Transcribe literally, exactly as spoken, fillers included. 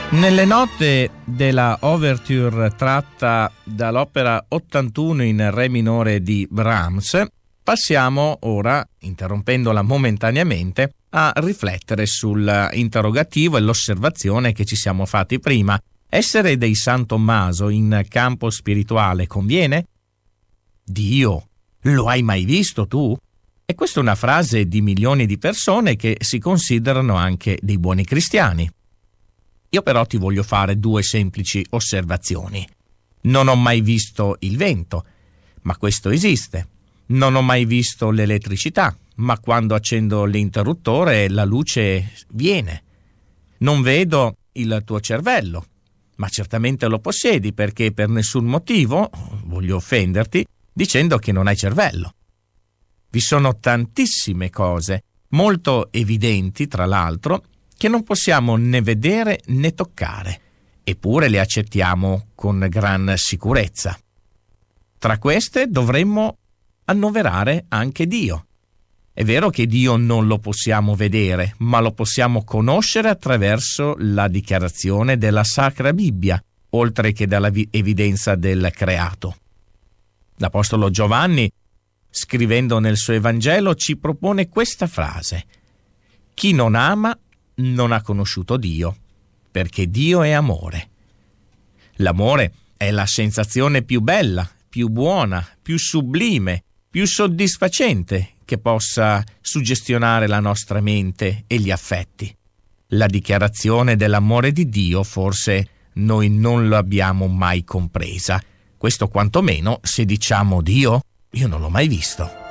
Nelle note della Overture tratta dall'opera ottantuno in Re minore di Brahms, passiamo ora, interrompendola momentaneamente, a riflettere sull'interrogativo e l'osservazione che ci siamo fatti prima. Essere dei San Tommaso in campo spirituale conviene? Dio, lo hai mai visto tu? E questa è una frase di milioni di persone che si considerano anche dei buoni cristiani. Io però ti voglio fare due semplici osservazioni. Non ho mai visto il vento, ma questo esiste. Non ho mai visto l'elettricità, ma quando accendo l'interruttore la luce viene. Non vedo il tuo cervello, ma certamente lo possiedi perché per nessun motivo voglio offenderti dicendo che non hai cervello. Vi sono tantissime cose, molto evidenti tra l'altro, che non possiamo né vedere né toccare, eppure le accettiamo con gran sicurezza. Tra queste dovremmo annoverare anche Dio. È vero che Dio non lo possiamo vedere, ma lo possiamo conoscere attraverso la dichiarazione della Sacra Bibbia, oltre che dalla vi- evidenza del creato. L'Apostolo Giovanni, scrivendo nel suo Evangelo, ci propone questa frase: chi non ama non ha conosciuto Dio, perché Dio è amore. L'amore è la sensazione più bella, più buona, più sublime, più soddisfacente che possa suggestionare la nostra mente e gli affetti. La dichiarazione dell'amore di Dio forse noi non l'abbiamo mai compresa. Questo quantomeno se diciamo Dio, io non l'ho mai visto.